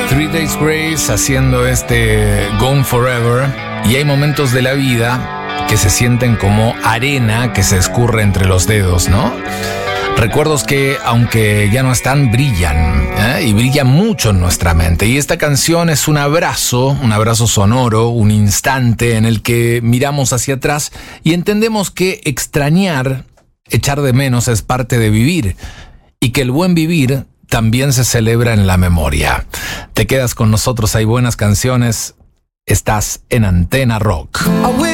Three Days Grace haciendo este Gone Forever. Y hay momentos de la vida que se sienten como arena que se escurre entre los dedos, ¿no? Recuerdos que, aunque ya no están, brillan, y brillan mucho en nuestra mente. Y esta canción es un abrazo sonoro, un instante en el que miramos hacia atrás y entendemos que extrañar, echar de menos es parte de vivir. Y que el buen vivir también se celebra en la memoria. Te quedas con nosotros, hay buenas canciones. Estás en Antena Rock.